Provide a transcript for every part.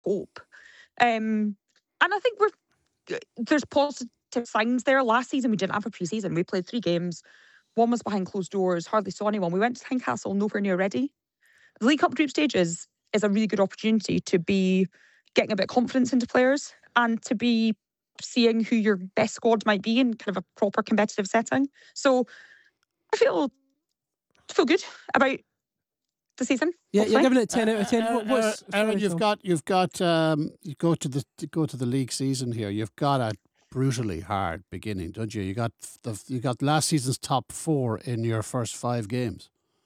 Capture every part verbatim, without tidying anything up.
scope. Um, and I think we're there's positive signs there. Last season we didn't have a pre-season. We played three games. One was behind closed doors, hardly saw anyone. We went to Tynecastle, nowhere near ready. The League Cup group stages is a really good opportunity to be getting a bit of confidence into players and to be seeing who your best squad might be in kind of a proper competitive setting. So I feel feel good about the season. Yeah, hopefully. you're giving it ten out of ten. Uh, What- what's, uh, Aaron, sorry, you've Phil. got you've got um, you go to the to go to the league season here. You've got a brutally hard beginning, don't you? You got the you got last season's top four in your first five games.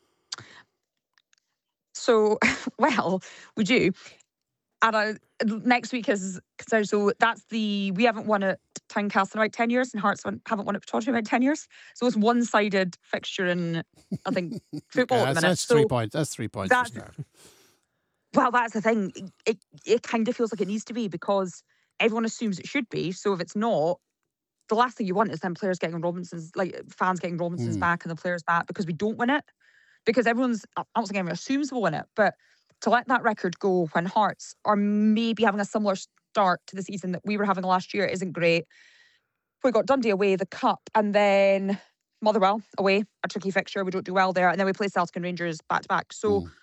So, well, we do. And I, next week is considered, so that's the, we haven't won at Tynecastle in about ten years, and Hearts won- haven't won at Pittodrie in about ten years. So it's one-sided fixture in, I think, football Yeah, at the that's, minute. that's So three points. That's three points. that's- for start. Well, that's the thing. It it kind of feels like it needs to be because everyone assumes it should be. So if it's not, the last thing you want is then players getting Robinson's, like fans getting Robinson's Mm. back and the players back because we don't win it. Because everyone's, I'm not saying everyone assumes we'll win it, but to let that record go when Hearts are maybe having a similar start to the season that we were having last year isn't great. We got Dundee away, the Cup, and then Motherwell away, a tricky fixture. We don't do well there. And then we play Celtic and Rangers back to back. So Mm.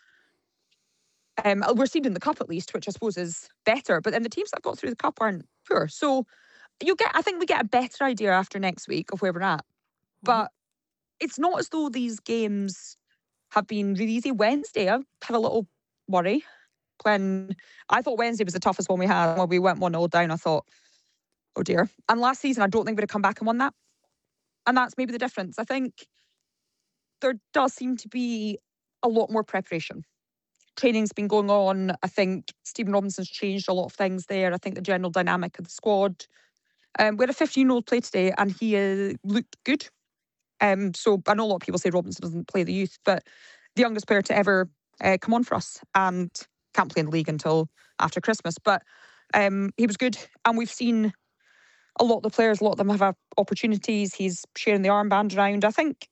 um, we're seeded in the Cup at least, which I suppose is better. But then the teams that got through the Cup aren't poor. So you get, I think we get a better idea after next week of where we're at. But it's not as though these games have been really easy. Wednesday, I've had a little worry when I thought Wednesday was the toughest one we had. When we went one nil down, I thought, oh dear. And last season, I don't think we'd have come back and won that. And that's maybe the difference. I think there does seem to be a lot more preparation. Training's been going on. I think Stephen Robinson's changed a lot of things there. I think the general dynamic of the squad. Um, we had a fifteen-year-old play today, and he uh, looked good. Um, so I know a lot of people say Robinson doesn't play the youth, but the youngest player to ever uh, come on for us and can't play in the league until after Christmas. But um, he was good, and we've seen a lot of the players, a lot of them have had opportunities. He's sharing the armband around. I think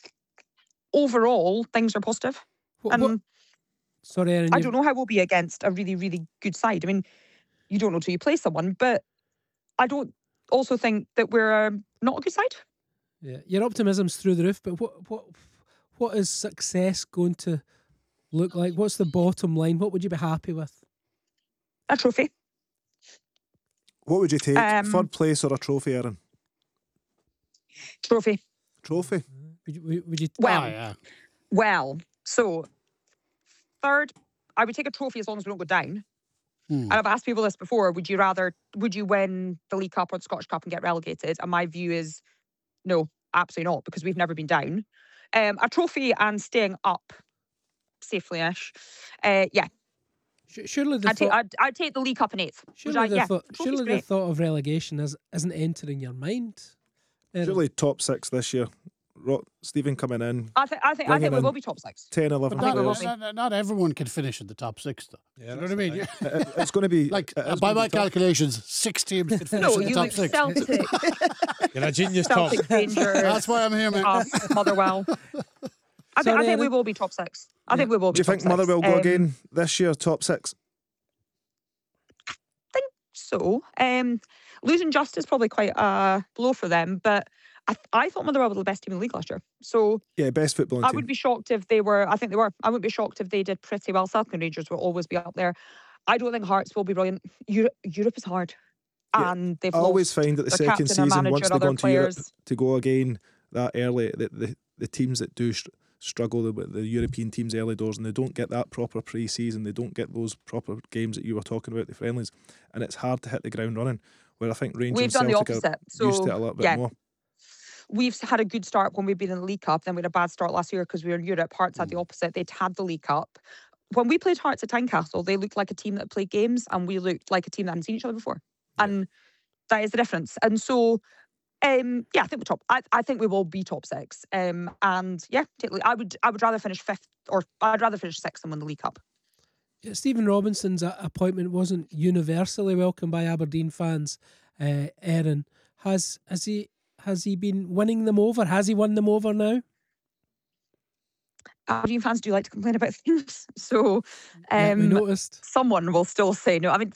overall things are positive. What- And what- Sorry, Aaron. I you- don't know how we'll be against a really, really good side. I mean, you don't know till you play someone, but I don't also think that we're um, not a good side. Yeah, your optimism's through the roof, but what what what is success going to look like? What's the bottom line? What would you be happy with? A trophy. What would you take? Um, Third place or a trophy, Aaron? Trophy. Trophy. Would you, would- would you Well, Ah, yeah. well, so third, I would take a trophy as long as we don't go down. Hmm. And I've asked people this before. Would you rather, would you win the League Cup or the Scottish Cup and get relegated? And my view is no, absolutely not, because we've never been down. Um, a trophy and staying up safely-ish. Uh, yeah, Sh- surely the I'd, take, thought, I'd, I'd take the League Cup in eighth. Would surely I- the, yeah, thought, trophy's surely the great. thought of relegation is, isn't entering your mind. Aaron? Surely top six this year. Ro- Stephen coming in, I, th- I think I Bringing think we in will be top six. ten, But eleven I think we will players. be. not, not, not everyone can finish in the top six, though. Yeah, you know what I mean? It- it- it's going to be Like, it uh, is by gonna my be tough. calculations, six teams can finish No, in the you top look six. Celtic, You're a genius, Tom. Celtic, Rangers, That's why I'm here, man. us, Motherwell. I think, I Sorry, think we Aaron. will be top six. I think we will be Do you top think six. Motherwell go Um, again this year, top six? So, um, losing just is probably quite a blow for them, but I, I thought Motherwell were the best team in the league last year. So Yeah, best footballing I team. would be shocked if they were, I think they were, I wouldn't be shocked if they did pretty well. Celtic and Rangers will always be up there. I don't think Hearts will be brilliant. Europe, Europe is hard. Yeah, And they've I always lost find that the their second captain, their season, manager, once they other go into Europe, players. to go again that early, the, the, the teams that do str- struggle, the, the European teams early doors, and they don't get that proper pre-season, they don't get those proper games that you were talking about, the friendlies, and it's hard to hit the ground running, where I think Rangers We've and done the Celtic are opposite. So, used to it a little bit yeah. more. We've had a good start when we've been in the League Cup. Then we had a bad start last year because we were in Europe. Hearts had the Mm. opposite. They'd had the League Cup. When we played Hearts at Tynecastle, they looked like a team that played games, and we looked like a team that hadn't seen each other before. Yeah. And that is the difference. And so, um, yeah, I think we're top. I, I think we will be top six. Um, and yeah, totally. I would I would rather finish fifth, or I'd rather finish sixth than win the League Cup. Yeah, Stephen Robinson's a- appointment wasn't universally welcomed by Aberdeen fans. Uh, Aaron, has has he has he been winning them over? Has he won them over now? Aberdeen fans do like to complain about things, so Yeah, we um, noticed. someone will still say no. I mean,